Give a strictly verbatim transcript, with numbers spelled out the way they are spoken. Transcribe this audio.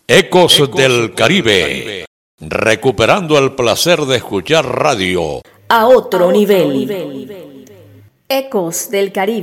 Ecos, Ecos del Caribe. Caribe, recuperando el placer de escuchar radio a otro, a otro nivel. nivel. Ecos del Caribe.